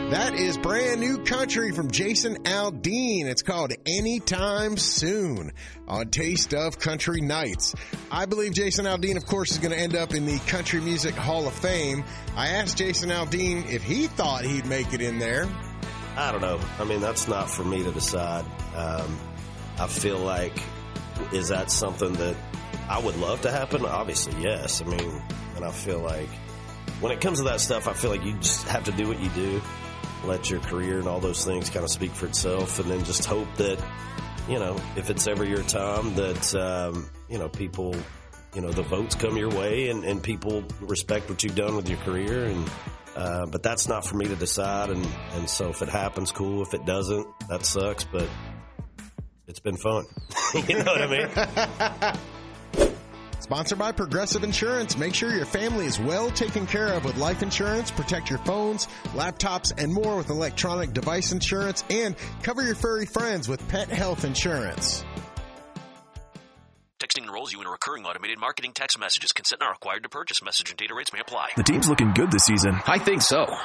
That is brand new country from Jason Aldean. It's called Anytime Soon on Taste of Country Nights. I believe Jason Aldean, of course, is going to end up in the Country Music Hall of Fame. I asked Jason Aldean if he thought he'd make it in there. I don't know. I mean, that's not for me to decide. I feel like, is that something that I would love to happen? Obviously, yes. I mean, and I feel like when it comes to that stuff, I feel like you just have to do what you do. Let your career and all those things kind of speak for itself, and then just hope that, you know, if it's ever your time, that, you know, people, you know, the votes come your way and people respect what you've done with your career. And but that's not for me to decide. And so if it happens, cool. If it doesn't, that sucks. But it's been fun. You know what I mean? Sponsored by Progressive Insurance. Make sure your family is well taken care of with life insurance. Protect your phones, laptops, and more with electronic device insurance. And cover your furry friends with pet health insurance. Texting enrolls you in a recurring automated marketing text messages. Consent not required to purchase. Message and data rates may apply. The team's looking good this season. I think so.